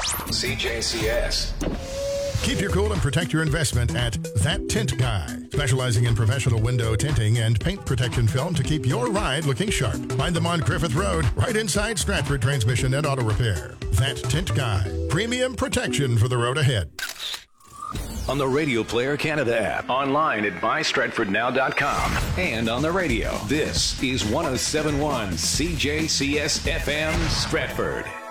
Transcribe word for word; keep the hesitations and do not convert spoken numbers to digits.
C J C S. Keep your cool and protect your investment at That Tint Guy, specializing in professional window tinting and paint protection film to keep your ride looking sharp. Find them on Griffith Road, right inside Stratford Transmission and Auto Repair. That Tint Guy, premium protection for the road ahead. On the Radio Player Canada app, online at buy stratford now dot com, and on the radio. This is one oh seven point one C J C S F M Stratford.